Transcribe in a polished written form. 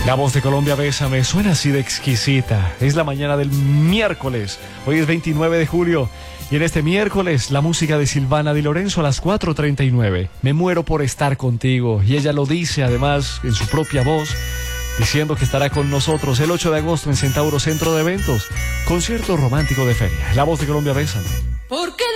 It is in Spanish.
La voz de Colombia Bésame suena así de exquisita. Es la mañana del miércoles. Hoy es 29 de julio. Y en este miércoles, la música de Silvana Di Lorenzo a las 4:39. Me muero por estar contigo. Y ella lo dice además en su propia voz, diciendo que estará con nosotros el 8 de agosto en Centauro Centro de Eventos. Concierto romántico de feria. La voz de Colombia Bésame. ¿Por qué?